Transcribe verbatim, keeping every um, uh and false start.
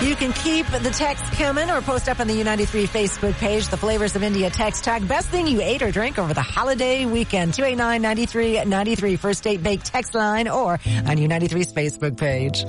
You can keep the text coming or post up on the U ninety-three Facebook page, the Flavors of India text tag. Best thing you ate or drank over the holiday weekend. two eight nine, nine three nine three. First Date Bake text line or on U ninety-three's Facebook page.